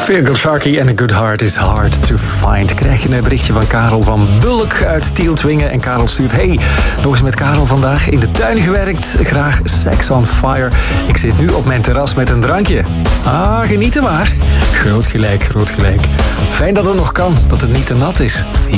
Feargal Sharkey and a good heart is hard to find. Krijg je een berichtje van Karel van Bulk uit Tieltwingen. En Karel stuurt: hey, nog eens met Karel vandaag in de tuin gewerkt. Graag Sex on Fire. Ik zit nu op mijn terras met een drankje. Ah, genieten maar. Groot gelijk, groot gelijk. Fijn dat het nog kan, dat het niet te nat is.